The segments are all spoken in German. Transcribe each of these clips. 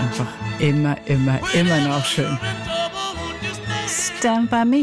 einfach immer noch schön. Stand by me.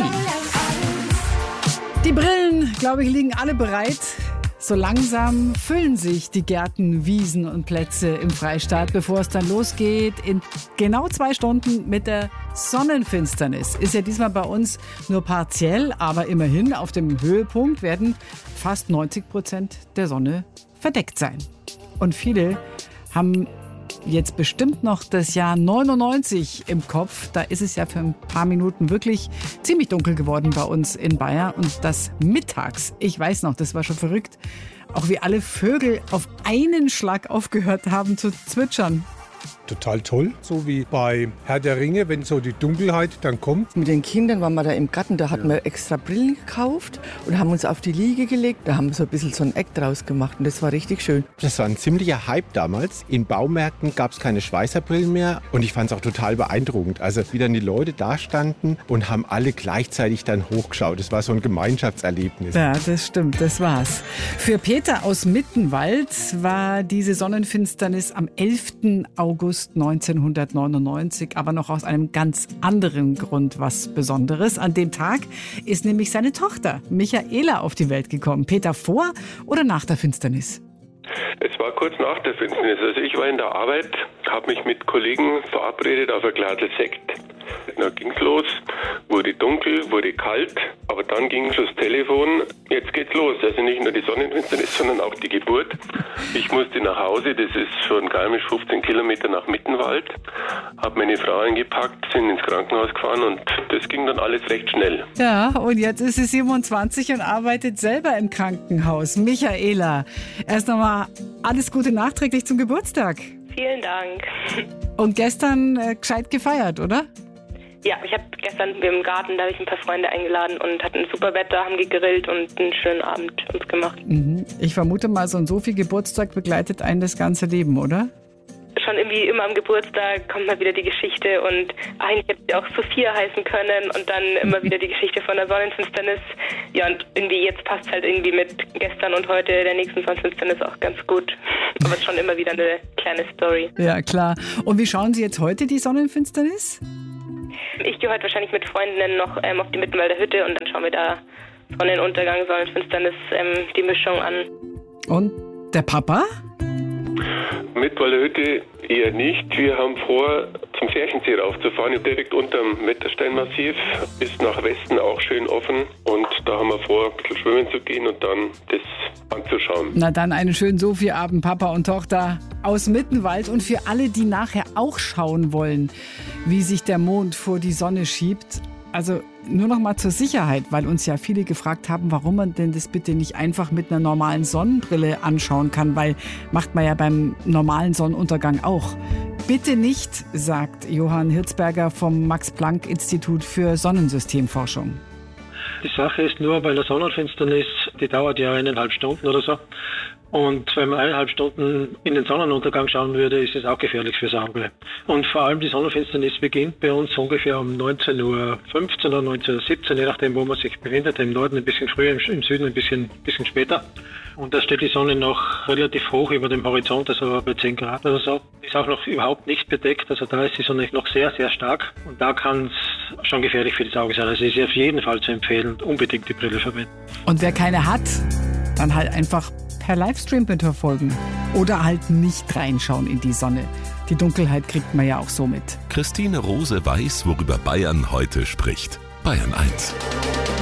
Die Brillen, glaube ich, liegen alle bereit. So langsam füllen sich die Gärten, Wiesen und Plätze im Freistaat, bevor es dann losgeht in genau 2 Stunden mit der Sonnenfinsternis. Ist ja diesmal bei uns nur partiell, aber immerhin auf dem Höhepunkt werden fast 90% der Sonne verdeckt sein. Und viele haben jetzt bestimmt noch das Jahr 99 im Kopf. Da ist es ja für ein paar Minuten wirklich ziemlich dunkel geworden bei uns in Bayern. Und das mittags, ich weiß noch, das war schon verrückt, auch wie alle Vögel auf einen Schlag aufgehört haben zu zwitschern. Total toll, so wie bei Herr der Ringe, wenn so die Dunkelheit dann kommt. Mit den Kindern waren wir da im Garten, da hatten wir extra Brillen gekauft und haben uns auf die Liege gelegt. Da haben wir so ein bisschen so ein Eck draus gemacht und das war richtig schön. Das war ein ziemlicher Hype damals. In Baumärkten gab es keine Schweißerbrillen mehr und ich fand es auch total beeindruckend. Also wie dann die Leute da standen und haben alle gleichzeitig dann hochgeschaut. Das war so ein Gemeinschaftserlebnis. Ja, das stimmt, das war's. Für Peter aus Mittenwald war diese Sonnenfinsternis am 11. August 1999, aber noch aus einem ganz anderen Grund was Besonderes. An dem Tag ist nämlich seine Tochter Michaela auf die Welt gekommen. Peter, vor oder nach der Finsternis? Es war kurz nach der Finsternis. Also ich war in der Arbeit, habe mich mit Kollegen verabredet auf ein Glas Sekt. Dann ging's los, wurde dunkel, wurde kalt, aber dann ging das Telefon, jetzt geht's los. Also nicht nur die Sonnenfinsternis, sondern auch die Geburt. Ich musste nach Hause, das ist schon garmisch 15 Kilometer nach Mittenwald, habe meine Frau eingepackt, sind ins Krankenhaus gefahren und das ging dann alles recht schnell. Ja, und jetzt ist sie 27 und arbeitet selber im Krankenhaus. Michaela, erst nochmal alles Gute nachträglich zum Geburtstag. Vielen Dank. Und gestern gescheit gefeiert, oder? Ja, ich habe gestern im Garten, da habe ich ein paar Freunde eingeladen und hatten super Wetter, haben gegrillt und einen schönen Abend uns gemacht. Ich vermute mal, so ein Sophie-Geburtstag begleitet einen das ganze Leben, oder? Schon irgendwie immer am Geburtstag kommt mal wieder die Geschichte und eigentlich hätte sie auch Sophia heißen können und dann immer wieder die Geschichte von der Sonnenfinsternis. Ja, und irgendwie jetzt passt halt irgendwie mit gestern und heute der nächsten Sonnenfinsternis auch ganz gut. Aber es ist schon immer wieder eine kleine Story. Ja, klar. Und wie schauen Sie jetzt heute die Sonnenfinsternis? Ich gehe heute wahrscheinlich mit Freundinnen noch auf die Mittenwalder Hütte und dann schauen wir da Sonnenuntergang, Sonnenfinsternis, die Mischung an. Und der Papa? Mittenwalder Hütte eher nicht. Wir haben vor, zum Ferchensee raufzufahren, direkt unterm Wettersteinmassiv, ist nach Westen auch schön offen und da haben wir vor, ein bisschen schwimmen zu gehen und dann das anzuschauen. Na dann einen schönen Sophie-Abend, Papa und Tochter aus Mittenwald. Und für alle, die nachher auch schauen wollen, wie sich der Mond vor die Sonne schiebt, also nur noch mal zur Sicherheit, weil uns ja viele gefragt haben, warum man denn das bitte nicht einfach mit einer normalen Sonnenbrille anschauen kann, weil macht man ja beim normalen Sonnenuntergang auch. Bitte nicht, sagt Johann Hirzberger vom Max-Planck-Institut für Sonnensystemforschung. Die Sache ist nur, bei einer Sonnenfinsternis, die dauert ja 1,5 Stunden oder so. Und wenn man 1,5 Stunden in den Sonnenuntergang schauen würde, ist es auch gefährlich fürs Auge. Und vor allem die Sonnenfinsternis beginnt bei uns ungefähr um 19:15 Uhr oder 19:17 Uhr, je nachdem, wo man sich befindet. Im Norden ein bisschen früher, im Süden ein bisschen später. Und da steht die Sonne noch relativ hoch über dem Horizont, also bei 10 Grad oder so. Ist auch noch überhaupt nicht bedeckt, also da ist die Sonne noch sehr, sehr stark. Und da kann es schon gefährlich für das Auge sein. Also ist auf jeden Fall zu empfehlen, unbedingt die Brille verwenden. Und wer keine hat, dann halt einfach per Livestream mitverfolgen. Oder halt nicht reinschauen in die Sonne. Die Dunkelheit kriegt man ja auch so mit. Christine Rose weiß, worüber Bayern heute spricht. Bayern 1.